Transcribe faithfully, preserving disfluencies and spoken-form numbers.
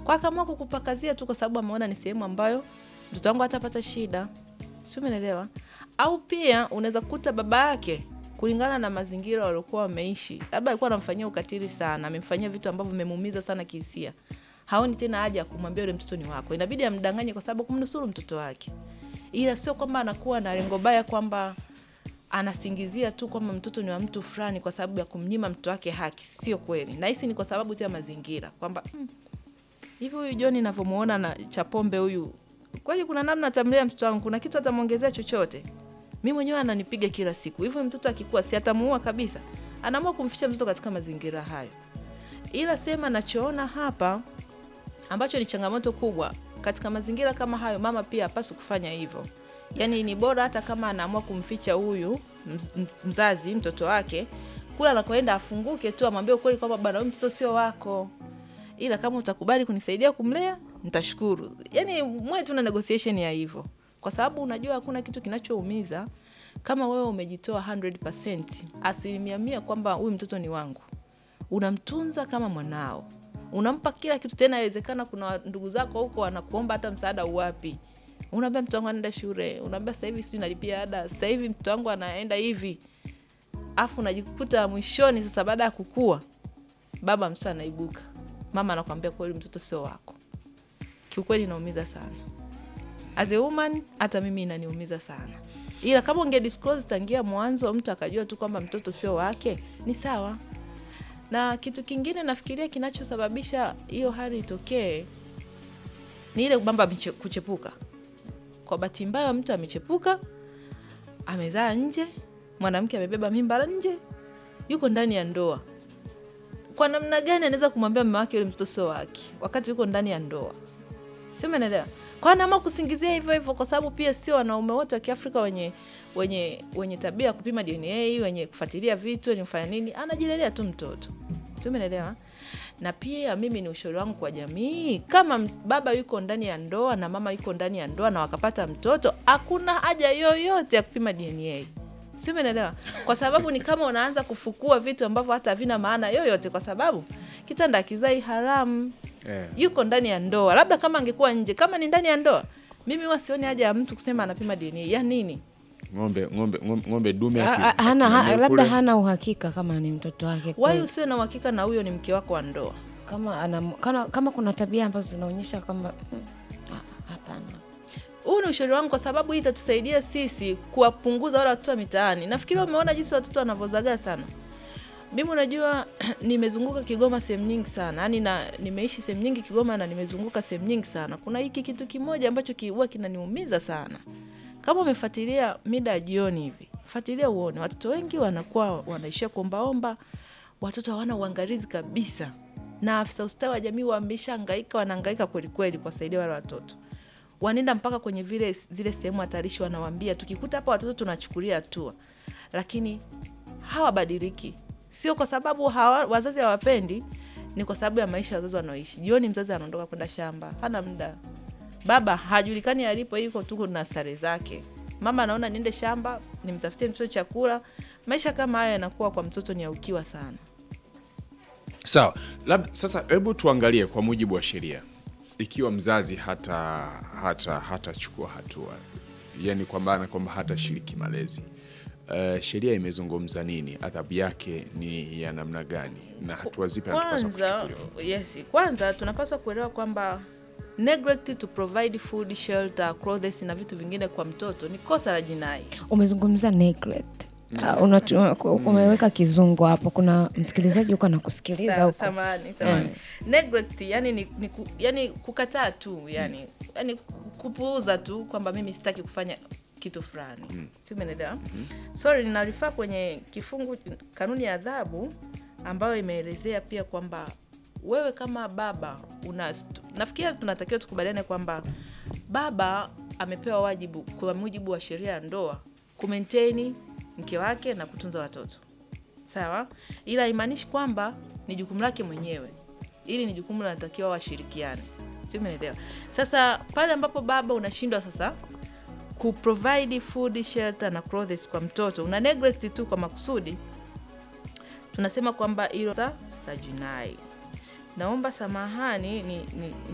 Kwa kama kukupakazia tu kwa sababu ameona ni sehemu ambayo mtoto wangu hatapata shida. Sio, umeelewa? Au pia unaweza kukuta baba yake kulingana na mazingira waliokuwa wameishi, labda alikuwa anamfanyia ukatili sana, amemfanyia vitu ambavyo vimemuumiza sana kihisia. Haoni tena haja ya kumwambia yule mtoto ni wako. Inabidi amdanganye kwa sababu kumnusuru mtoto wake. Ila sio kwamba anakuwa na lengo baya kwamba anasingizia tu kwamba mtoto ni wa mtu fulani kwa sababu ya kumnyima mtoto wake haki. Sio kweli. Na hisi ni kwa sababu tu ya mazingira kwamba hmm, hivi huyu John ninavyomuona na Chapombe huyu, kweli kuna namna atamlea mtoto wangu, kuna kitu atamuongezea chochote. Mimi mwenyewe ananipiga kila siku. Hivi mtoto akikua si atamuua kabisa? Anaamua kumficha mtoto katika mazingira hayo. Ila sema nachoona hapa ambacho ni changamoto kubwa katika mazingira kama hayo, mama pia hapaswi kufanya hivyo. Yaani ni bora hata kama anaamua kumficha huyu mzazi mtoto wake, kula anakoenda afunguke tu amwambie ukweli kwamba bwana huyu mtoto sio wako. Ila kama utakubali kunisaidia kumlea, nitashukuru. Yaani mwe tuna negotiation ya hivyo. Kwa sababu unajua hakuna kitu kinachoumiza kama wewe umejitoa one hundred percent, asilimia mia kwamba huyu mtoto ni wangu. Unamtunza kama mwanao. Unampa kila kitu, tena inawezekana kuna ndugu zako huko wanakuomba hata msaada uwapi. Unaambia mtoto wangu anaenda shule, unaambia sasa hivi sisi tunalipia ada, sasa hivi mtoto wangu anaenda hivi. Afu unajikuta mwishoni sasa baada ya kukua baba mtoto anaibuka. Mama anakuambia kweli mtoto sio wako. Kiukweli inaumiza sana. As a woman hata mimi inaniumiza sana. Ila kama unge disclose tangia mwanzo mtu akajua tu kwamba mtoto sio wake, ni sawa. Na kitu kingine nafikiria kinachosababisha hiyo hali itokee ni ile kwamba kuchepuka. Kwa bahati mbaya mtu amechepuka, amezaa nje, mwanamke amebeba mimba nje, yuko ndani ya ndoa. Kwa namna gani anaweza kumwambia mume wake yule mtoto sio wake wakati yuko ndani ya ndoa? Sio, umeelewa? Kwa nini kusingizia hivyo hivyo? Kwa sababu pia sio wanaume wote wa Kiafrika wenye wenye wenye tabia kupima D N A, wenye kufuatilia vitu, wenye kufanya nini, anajilelea tu mtoto. Sio, umeelewa? Na pia mimi ni ushauri wangu kwa jamii, kama baba yuko ndani ya ndoa na mama yuko ndani ya ndoa na wakapata mtoto, hakuna haja yoyote ya kupima D N A. Sio, umeelewa? Kwa sababu ni kama unaanza kufukua vitu ambavyo hata havina maana yoyote, kwa sababu kitanda kizai haramu. Yeah. Yuko ndani ya ndoa. Labda kama angekuwa nje, kama ni ndani ya ndoa, mimi wasioni haja ya mtu kusema anapima D N A. Ya nini? Ng'ombe ng'ombe ng'ombe dume aki hana ha, labda hana uhakika kama ni mtoto wake. Wewe usio na uhakika na huyo ni mke wako wa ndoa. Kama ana kama, kama kuna tabia ambazo zinaonyesha kwamba hapana. Huu ni ushauri wangu kwa sababu hii itatusaidia sisi kuwapunguza wale watoto mitaani. Nafikiri umeona jinsi watoto wanavozaga sana. Mimi unajua nimezunguka Kigoma sehemu nyingi sana. Yaani na nimeishi sehemu nyingi Kigoma na nimezunguka sehemu nyingi sana. Kuna hiki kitu kimoja ambacho kiwa kinaniumiza sana. Kama umefuatilia mida ya jioni hivi, fuatilia uone watoto wengi wanakuwa wanaishia kuombaomba, watoto hawana uangalizi kabisa. Na afisa ustawi wa jamii wameshahangaika, wanahangaika kweli kweli kuwasaidia wale watoto. Wanaenda mpaka kwenye vile zile sehemu hatarishi, wanawaambia tukikuta hapa watoto tunachukulia hatua. Lakini hawabadiliki. Sio kwa sababu hawa, wazazi hawapendi, ni kwa sababu ya maisha wazazi wanaoishi. Jioni mzazi anaondoka kwenda shamba, hana muda. Baba hajulikani alipo, yuko tu na starehe zake. Mama anaona niende shamba, nimtafutie mtoto chakula. Maisha kama haya yanakuwa kwa mtoto ni ukiwa sana. Sawa. Labda sasa hebu tuangalie kwa mujibu wa sheria. Ikiwa mzazi hata hata hatachukua hatua, yani kwamba kwamba hata shiriki malezi, Uh, sheria imezungumza nini? Adhabu yake ni ya namna gani? Na hatua zipi anapaswa kuchukuliwa? Yes, kwanza tunapaswa kuelewa kwamba neglect to provide food, shelter, clothes na vitu vingine kwa mtoto ni kosa la jinai. Umezungumza neglect. Mm. Uh, umeweka kizungu hapo. Kuna msikilizaji yuko anakusikiliza huko. Samahani, samahani. Mm. Neglect yani ni, ni yani kukataa tu, yani mm. yani kupuuza tu kwamba mimi sitaki kufanya kitu fulani. Mm. Sio, umeelewa? Mm-hmm. Sorry, ninarifaa kwenye kifungu kanuni ya adhabu ambayo imeelezea pia kwamba wewe kama baba una, nafikiria tunatakiwa tukubaliane kwamba baba amepewa wajibu kwa mujibu wa sheria ya ndoa kumaintain mke wake na kutunza watoto. Sawa? Ila haimaanishi kwamba ni jukumu lake mwenyewe. Ili ni jukumu linatakiwa washirikiane. Sio, umeelewa? Sasa pale ambapo baba unashindwa sasa ku provide food, shelter na clothes kwa mtoto, una neglect tu kwa makusudi, tunasema kwamba hilo la jinai. Naomba samahani ni, ni